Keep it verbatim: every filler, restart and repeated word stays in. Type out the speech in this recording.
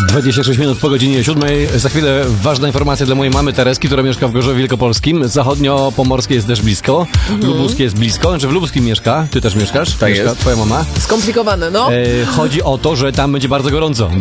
dwadzieścia sześć minut po godzinie siódmej. Za chwilę ważna informacja dla mojej mamy Tereski, która mieszka w Gorzowie Wielkopolskim. Zachodnio-Pomorskie jest też blisko. Mhm. Lubuskie jest blisko. Znaczy w Lubuskim mieszka. Ty też mieszkasz? Tak mieszka jest. Twoja mama. Skomplikowane, no. E, chodzi o to, że tam będzie bardzo gorąco.